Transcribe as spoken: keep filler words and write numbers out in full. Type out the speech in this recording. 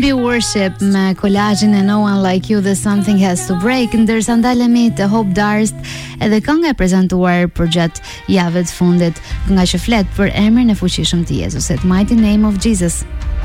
Amy Worship me kolazhin e No One Like You dhe Something Has to Break, ndërsa ndalemi te Hope Darst, edhe kënga e prezantuar për gjatë javës fundit, nga që flet për emrin e fuqishëm të Jezusit, Mighty Name of Jesus.